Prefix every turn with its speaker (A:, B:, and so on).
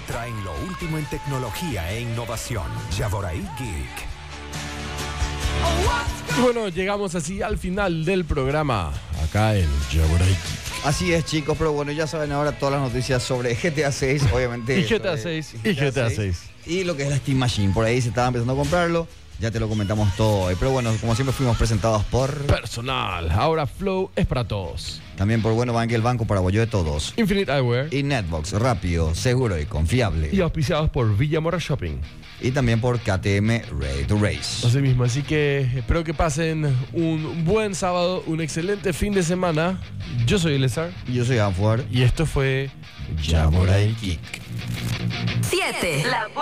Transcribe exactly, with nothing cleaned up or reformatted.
A: traen lo último en tecnología e innovación. Yaboray Geek.
B: Y bueno, llegamos así al final del programa, acá en Yaboray Geek.
C: Así es, chicos, pero bueno, ya saben ahora todas las noticias sobre G T A seis, obviamente.
B: Y G T A seis, y G T A seis.
C: Y lo que es la Steam Machine, por ahí se estaba empezando a comprarlo, ya te lo comentamos todo hoy. Pero bueno, como siempre fuimos presentados por...
B: Personal, ahora Flow es para todos.
C: También por Bueno Bank, el banco paraguayo de todos.
B: Infinite Eyewear.
C: Y Netbox, rápido, seguro y confiable.
B: Y auspiciados por Villamora Shopping.
C: Y también por K T M Ready to Race.
B: Así mismo, así que espero que pasen un buen sábado, un excelente fin de semana. Yo soy Elezar.
C: Yo soy Anfuar.
B: Y esto fue
C: Yaboray Geek.
D: siete.